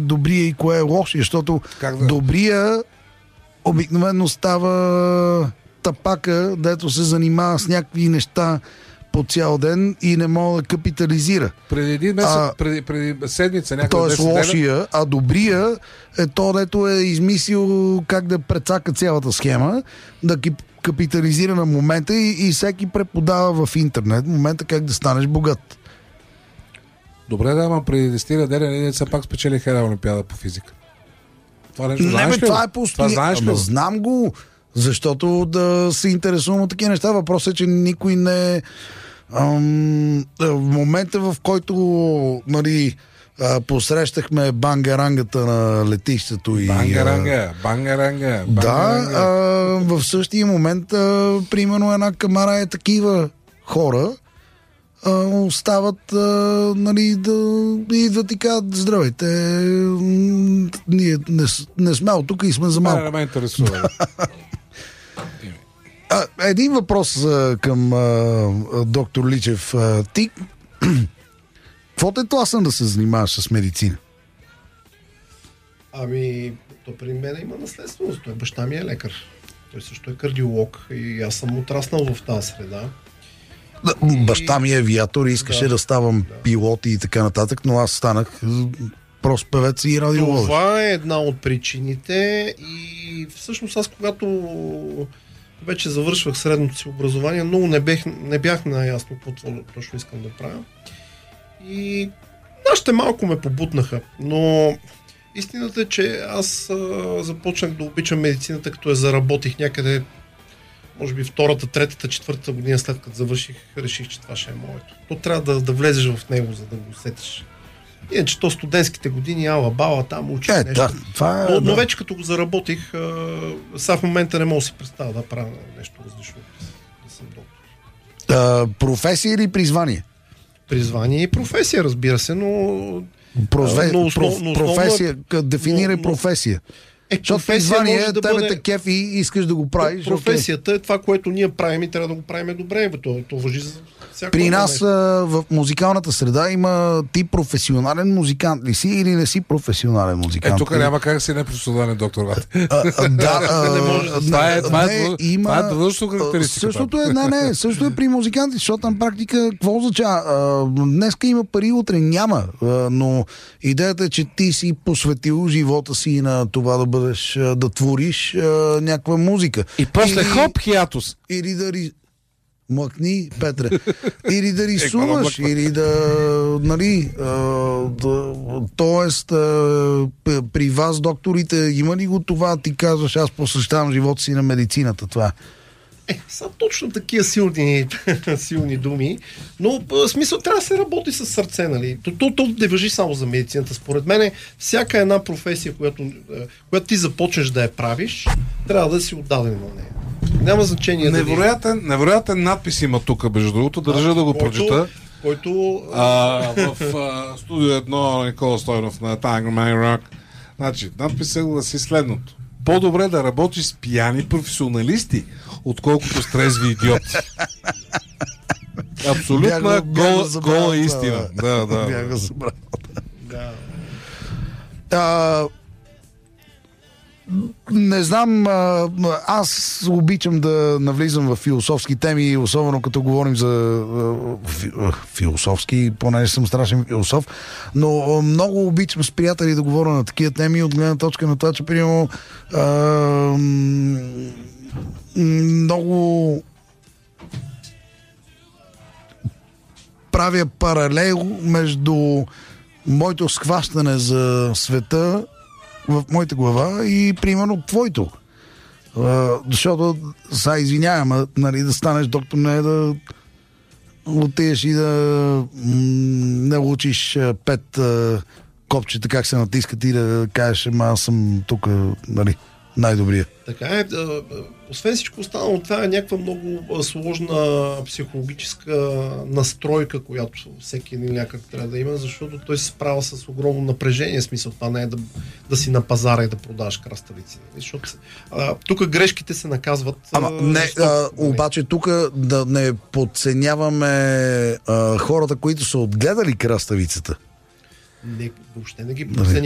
добрия и кое е лошия, защото добрия обикновено става тапака, дето се занимава с някакви неща по цял ден и не мога да капитализира. Преди един месец, преди седмица, някъде 10 дена. Тоест лошия, а добрия е то, дето е измислил как да прецака цялата схема, да капитализира на момента и всеки преподава в интернет момента как да станеш богат. Добре, да, ама преди 10 неделя ние все пак спечелиха една олимпиада по физика. Това нещо знаеш ли? Това е постоянно. Знам го, защото да се интересувам от такива неща. Въпросът е, че никой не... в момента, в който посрещахме бангарангата на летището и... Бангаранга. Да, в същия момент, примерно една камара е такива хора, остават да идват и казват: здравейте, ние не сме от тук и сме за малко. Не ме интересува. Един въпрос към доктор Личев. Ти какво те тласна да се занимаваш с медицина? То при мен има наследственост. Баща ми е лекар. Той също е кардиолог и аз съм отраснал в тази среда. Баща ми е авиатор и искаше да ставам пилот и така нататък, но аз станах прост певец и радиолог. Това е една от причините и всъщност аз, когато вече завършвах средното си образование, много не бях наясно какво точно искам да правя. И нашите малко ме побутнаха, но истината е, че аз започнах да обичам медицината, като я заработих някъде, може би втората, третата, четвъртата година след като завърших, реших, че това ще е моето. То трябва да влезеш в него, за да го усетиш. Иначе то студентските години, ала-бала, там учиш нещо. Но вече като го заработих, сега в момента не мога да си представя да правя нещо различно, да съм доктор. Професия или призвание? Призвание и професия, разбира се, но... професия, дефинирай професия. Защото призвание да тебе те кефи и искаш да го правиш. Професията е това, което ние правим и трябва да го правим добре. То важи за всяко. При нас в музикалната среда има ти професионален музикант ли си или не си професионален музикант? Тук няма как си непрофесионален доктор. Това е длъжностно характеристика. Същото е при музиканти, защото на практика какво означава? Днеска има пари, утре няма. Но идеята е, че ти си посветил живота си на това да твориш някаква музика. И после хоп, хиатус. Или да млъкни, Петре. Или да рисуваш, или тоест при вас, докторите, има ли го това? Ти казваш: аз посвещавам живота си на медицината. Това са точно такива силни думи, но в смисъл трябва да се работи с сърце, нали? То не важи само за медицината. Според мен всяка една професия, която ти започнеш да я правиш, трябва да си отдаден на нея. Няма значение. Невероятен надпис има тук, между другото, държа да го прочета. Който... в студио 1 Никола Стойнов на Tangleman Rock. Значи, надписът гласи следното: по-добре да работиш с пияни професионалисти, отколкото с трезви идиоти. Абсолютна гола истина. Бях го забрал. Не знам, аз обичам да навлизам в философски теми, особено като говорим за философски, понеже съм страшен философ, но много обичам с приятели да говоря на такива теми от гледна точка на това, че примерно много правя паралел между моето схващане за света в моята глава и примерно твоето. Защото, извинявам, да станеш доктор не е да отидеш и да научиш 5 копчета как се натискат и да кажеш: аз съм тук най-добрия. Така е. Освен всичко останало, това е някаква много сложна психологическа настройка, която всеки един лекар трябва да има, защото той се справя с огромно напрежение. Смисъл, това не е да си на пазара и да продаваш краставици. Защото тук грешките се наказват. Обаче тук да не подценяваме хората, които са отгледали краставицата. Въобще не ги подценяваме.